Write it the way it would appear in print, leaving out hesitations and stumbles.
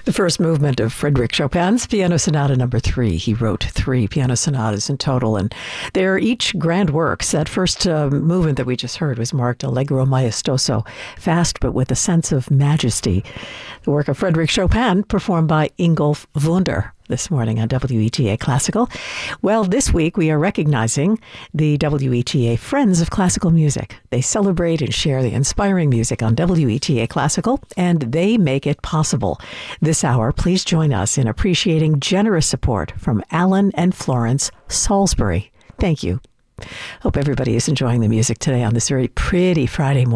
The first movement of Frédéric Chopin's Piano Sonata No. 3. He wrote 3 piano sonatas in total, and they're each grand works. That first movement that we just heard was marked Allegro Maestoso, fast but with a sense of majesty. The work of Frédéric Chopin, performed by Ingolf Wunder this morning on WETA Classical. Well, this week we are recognizing the WETA Friends of Classical Music. They celebrate and share the inspiring music on WETA Classical, and they make it possible. This hour, please join us in appreciating generous support from Alan and Florence Salisbury. Thank you. Hope everybody is enjoying the music today on this very pretty Friday morning.